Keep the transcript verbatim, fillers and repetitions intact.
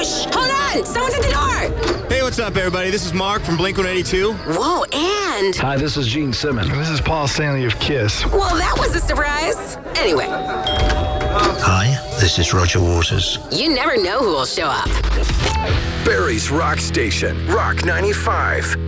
Shh! Hold on! Someone's at the door! Hey, what's up, everybody? This is Mark from Blink one eighty-two. Whoa, and... Hi, this is Gene Simmons. And this is Paul Stanley of Kiss. Well, that was a surprise. Anyway. Hi, this is Roger Waters. You never know who will show up. Barrie's Rock Station, Rock ninety-five.